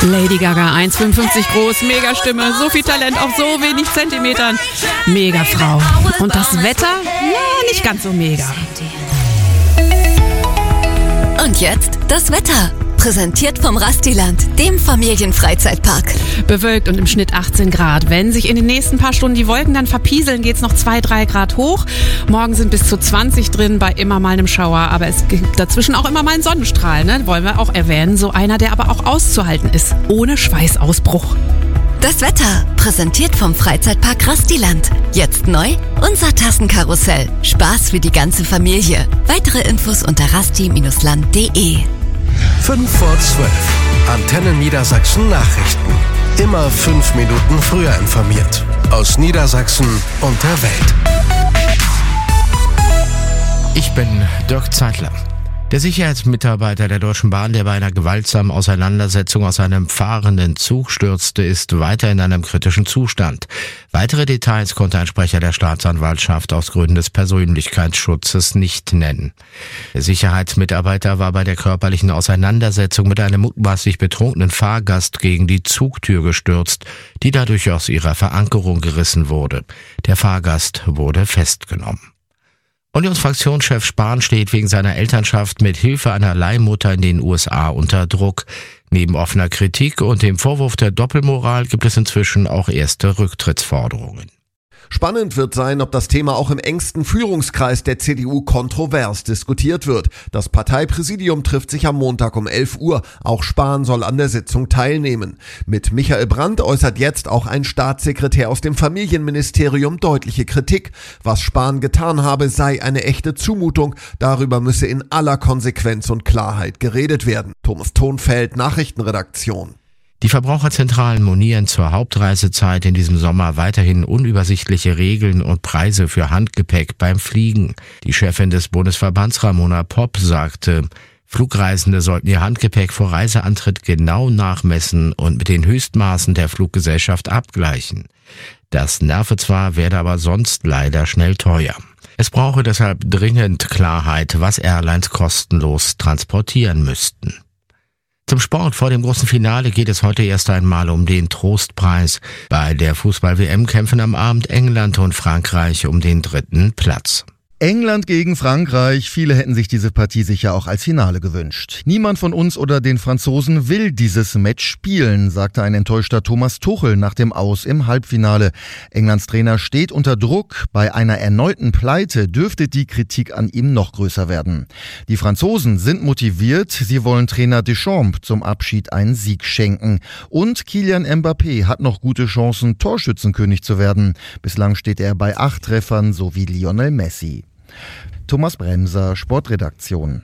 Lady Gaga, 1,55 groß, mega Stimme, so viel Talent auf so wenig Zentimetern. Mega Frau. Und das Wetter? Ja, nicht ganz so mega. Und jetzt das Wetter. Präsentiert vom Rastiland, dem Familienfreizeitpark. Bewölkt und im Schnitt 18 Grad. Wenn sich in den nächsten paar Stunden die Wolken dann verpieseln, geht's noch 2-3 Grad hoch. Morgen sind bis zu 20 drin bei immer mal einem Schauer. Aber es gibt dazwischen auch immer mal einen Sonnenstrahl, ne? Wollen wir auch erwähnen. So einer, der aber auch auszuhalten ist. Ohne Schweißausbruch. Das Wetter, präsentiert vom Freizeitpark Rastiland. Jetzt neu, unser Tassenkarussell. Spaß für die ganze Familie. Weitere Infos unter rasti-land.de. 5 vor 12. Antenne Niedersachsen Nachrichten. Immer 5 Minuten früher informiert. Aus Niedersachsen und der Welt. Ich bin Dirk Zeitler. Der Sicherheitsmitarbeiter der Deutschen Bahn, der bei einer gewaltsamen Auseinandersetzung aus einem fahrenden Zug stürzte, ist weiter in einem kritischen Zustand. Weitere Details konnte ein Sprecher der Staatsanwaltschaft aus Gründen des Persönlichkeitsschutzes nicht nennen. Der Sicherheitsmitarbeiter war bei der körperlichen Auseinandersetzung mit einem mutmaßlich betrunkenen Fahrgast gegen die Zugtür gestürzt, die dadurch aus ihrer Verankerung gerissen wurde. Der Fahrgast wurde festgenommen. Unionsfraktionschef Spahn steht wegen seiner Elternschaft mit Hilfe einer Leihmutter in den USA unter Druck. Neben offener Kritik und dem Vorwurf der Doppelmoral gibt es inzwischen auch erste Rücktrittsforderungen. Spannend wird sein, ob das Thema auch im engsten Führungskreis der CDU kontrovers diskutiert wird. Das Parteipräsidium trifft sich am Montag um 11 Uhr. Auch Spahn soll an der Sitzung teilnehmen. Mit Michael Brandt äußert jetzt auch ein Staatssekretär aus dem Familienministerium deutliche Kritik. Was Spahn getan habe, sei eine echte Zumutung. Darüber müsse in aller Konsequenz und Klarheit geredet werden. Thomas Thonfeld, Nachrichtenredaktion. Die Verbraucherzentralen monieren zur Hauptreisezeit in diesem Sommer weiterhin unübersichtliche Regeln und Preise für Handgepäck beim Fliegen. Die Chefin des Bundesverbands Ramona Popp sagte, Flugreisende sollten ihr Handgepäck vor Reiseantritt genau nachmessen und mit den Höchstmaßen der Fluggesellschaft abgleichen. Das nerve zwar, werde aber sonst leider schnell teuer. Es brauche deshalb dringend Klarheit, was Airlines kostenlos transportieren müssten. Zum Sport. Vor dem großen Finale geht es heute erst einmal um den Trostpreis. Bei der Fußball-WM kämpfen am Abend England und Frankreich um den 3. Platz. England gegen Frankreich. Viele hätten sich diese Partie sicher auch als Finale gewünscht. Niemand von uns oder den Franzosen will dieses Match spielen, sagte ein enttäuschter Thomas Tuchel nach dem Aus im Halbfinale. Englands Trainer steht unter Druck. Bei einer erneuten Pleite dürfte die Kritik an ihm noch größer werden. Die Franzosen sind motiviert. Sie wollen Trainer Deschamps zum Abschied einen Sieg schenken. Und Kylian Mbappé hat noch gute Chancen, Torschützenkönig zu werden. Bislang steht er bei 8 Treffern, so wie Lionel Messi. Thomas Bremser, Sportredaktion.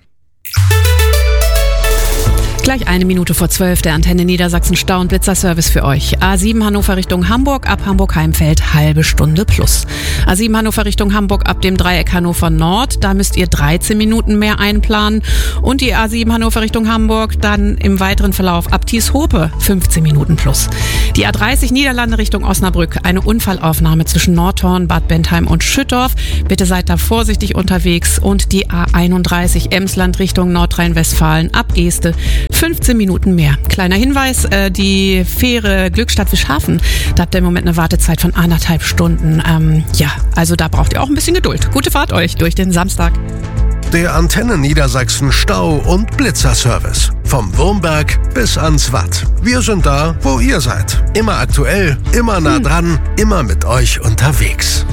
Gleich 1 Minute vor 12, der Antenne Niedersachsen Stau- und Blitzerservice für euch. A7 Hannover Richtung Hamburg, ab Hamburg-Heimfeld, halbe Stunde plus. A7 Hannover Richtung Hamburg, ab dem Dreieck Hannover Nord, da müsst ihr 13 Minuten mehr einplanen. Und die A7 Hannover Richtung Hamburg, dann im weiteren Verlauf ab Thieshope, 15 Minuten plus. Die A30 Niederlande Richtung Osnabrück, eine Unfallaufnahme zwischen Nordhorn, Bad Bentheim und Schüttorf. Bitte seid da vorsichtig unterwegs. Und die A31 Emsland Richtung Nordrhein-Westfalen, ab Geeste, 15 Minuten mehr. Kleiner Hinweis, die Fähre Glückstadt-Wischhafen, da habt ihr im Moment eine Wartezeit von 1,5 Stunden. Also da braucht ihr auch ein bisschen Geduld. Gute Fahrt euch durch den Samstag. Der Antenne Niedersachsen Stau- und Blitzerservice. Vom Wurmberg bis ans Watt. Wir sind da, wo ihr seid. Immer aktuell, immer nah dran, immer mit euch unterwegs.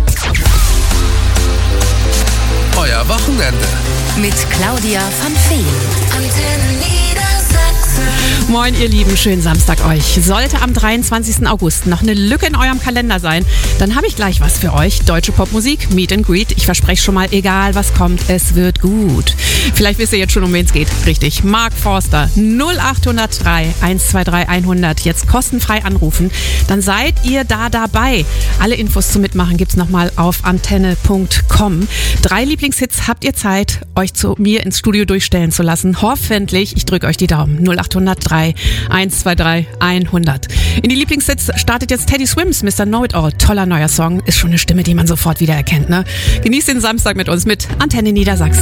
Euer Wochenende. Mit Claudia van Veen. Antenne Niedersachsen. Moin ihr Lieben, schönen Samstag euch. Sollte am 23. August noch eine Lücke in eurem Kalender sein, dann habe ich gleich was für euch. Deutsche Popmusik, Meet and Greet. Ich verspreche schon mal, egal was kommt, es wird gut. Vielleicht wisst ihr jetzt schon, um wen es geht. Richtig, Mark Forster, 0803 123 100. Jetzt kostenfrei anrufen, dann seid ihr da dabei. Alle Infos zum Mitmachen gibt's nochmal auf antenne.com. 3 Lieblingshits habt ihr Zeit, euch zu mir ins Studio durchstellen zu lassen. Hoffentlich, ich drücke euch die Daumen. 0803 123 100. In die Lieblingshits startet jetzt Teddy Swims, Mr. Know-It-All. Toller neuer Song. Ist schon eine Stimme, die man sofort wiedererkennt, ne? Genießt den Samstag mit uns mit Antenne Niedersachsen.